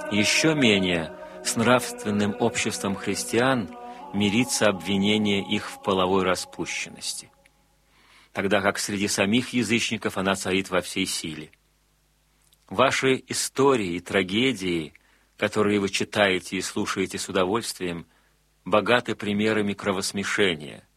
Еще менее с нравственным обществом христиан мирится обвинение их в половой распущенности, тогда как среди самих язычников она царит во всей силе. Ваши истории и трагедии, которые вы читаете и слушаете с удовольствием, богаты примерами кровосмешения,